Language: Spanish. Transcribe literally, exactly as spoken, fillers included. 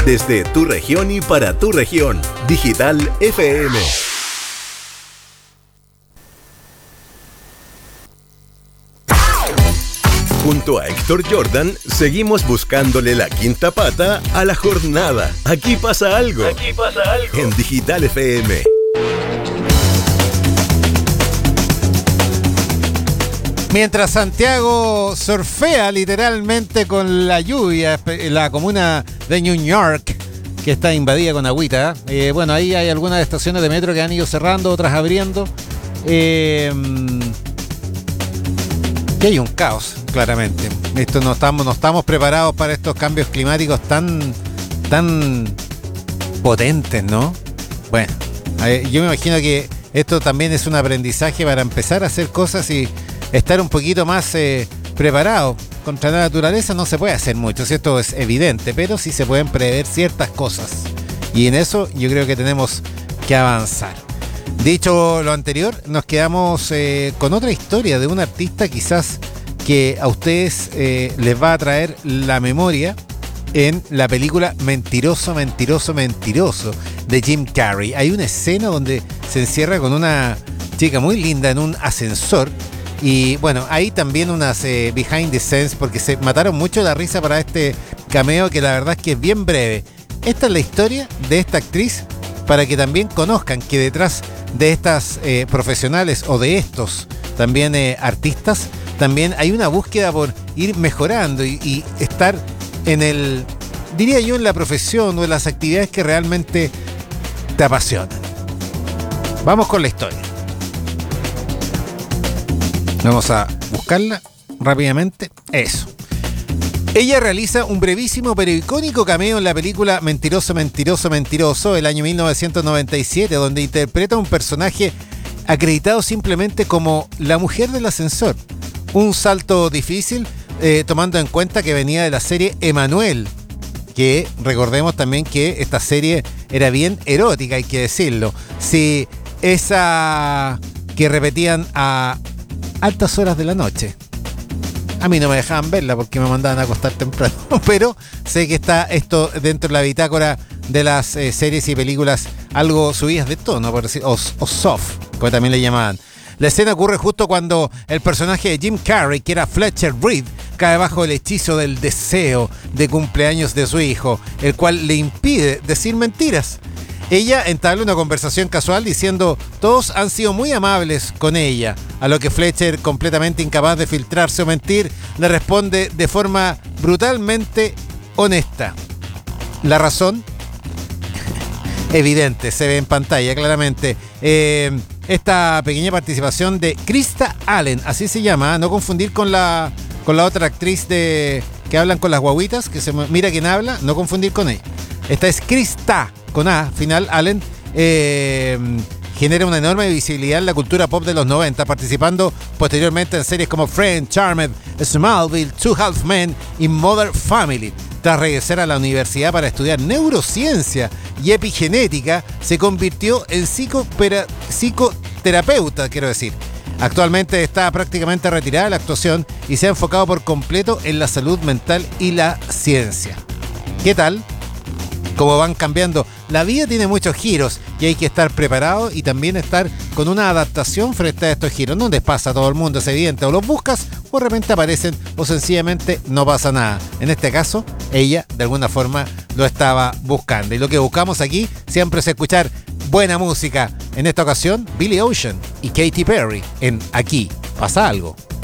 Desde tu región y para tu región. Digital F M. Junto a Héctor Jordan, seguimos buscándole la quinta pata a la jornada. Aquí pasa algo. Aquí pasa algo. En Digital F M. Mientras Santiago surfea literalmente con la lluvia, la comuna de New York, que está invadida con agüita, eh, bueno, ahí hay algunas estaciones de metro que han ido cerrando, otras abriendo. Eh, y hay un caos, claramente. Esto no estamos, no estamos preparados para estos cambios climáticos tan, tan potentes, ¿no? Bueno, eh, yo me imagino que esto también es un aprendizaje para empezar a hacer cosas y estar un poquito más eh, preparado. Contra la naturaleza no se puede hacer mucho, ¿cierto? Es evidente, pero sí se pueden prever ciertas cosas. Y en eso yo creo que tenemos que avanzar. Dicho lo anterior, nos quedamos eh, con otra historia de un artista quizás que a ustedes eh, les va a traer la memoria en la película Mentiroso, Mentiroso, Mentiroso de Jim Carrey. Hay una escena donde se encierra con una chica muy linda en un ascensor. Y bueno, hay también unas eh, behind the scenes porque se mataron mucho la risa para este cameo que la verdad es que es bien breve. Esta es la historia de esta actriz para que también conozcan que detrás de estas eh, profesionales o de estos también eh, artistas también hay una búsqueda por ir mejorando y, y estar en el, diría yo, en la profesión o en las actividades que realmente te apasionan. Vamos con la historia. Vamos a buscarla rápidamente. Eso. Ella realiza un brevísimo pero icónico cameo en la película Mentiroso, Mentiroso, Mentiroso del año mil novecientos noventa y siete, donde interpreta un personaje acreditado simplemente como la mujer del ascensor. Un salto difícil, eh, tomando en cuenta que venía de la serie Emanuel, que recordemos también que esta serie era bien erótica, hay que decirlo. Si esa que repetían a altas horas de la noche. A mí no me dejaban verla porque me mandaban a acostar temprano, pero sé que está esto dentro de la bitácora de las eh, series y películas algo subidas de tono, por decir, o, o soft, como también le llamaban. La escena ocurre justo cuando el personaje de Jim Carrey, que era Fletcher Reed, cae bajo el hechizo del deseo de cumpleaños de su hijo, el cual le impide decir mentiras. Ella entabla una conversación casual diciendo: todos han sido muy amables con ella, a lo que Fletcher, completamente incapaz de filtrarse o mentir, le responde de forma brutalmente honesta. La razón, evidente, se ve en pantalla claramente. Eh, esta pequeña participación de Krista Allen, así se llama, no confundir con la, con la otra actriz de que hablan con las guaguitas, que se mira quién habla, no confundir con ella. Esta es Krista, con A, final, Allen, eh, genera una enorme visibilidad en la cultura pop de los noventa, participando posteriormente en series como Friends, Charmed, Smallville, Two Half Men y Modern Family. Tras regresar a la universidad para estudiar neurociencia y epigenética, se convirtió en psicopera, psicoterapeuta, quiero decir. Actualmente está prácticamente retirada de la actuación y se ha enfocado por completo en la salud mental y la ciencia. ¿Qué tal? Como van cambiando. La vida tiene muchos giros y hay que estar preparado y también estar con una adaptación frente a estos giros. No les pasa a todo el mundo, es evidente. O los buscas o de repente aparecen o sencillamente no pasa nada. En este caso, ella de alguna forma lo estaba buscando. Y lo que buscamos aquí siempre es escuchar buena música. En esta ocasión, Billy Ocean y Katy Perry en Aquí Pasa Algo.